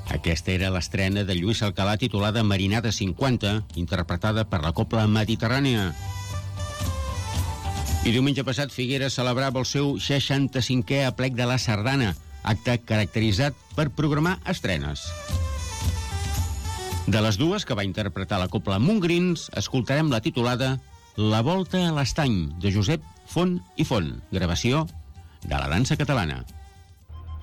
Aquesta era l'estrena de Lluís Alcalà titulada Marinada 50, interpretada per la Cobla Mediterrània. I diumenge passat Figueres celebrava el seu 65è aplec de la Sardana, acte caracteritzat per programar estrenes. De les dues que va interpretar la Cobla Montgrins, escoltarem la titulada La volta a l'estany, de Josep Font i Font, gravació de la dansa catalana.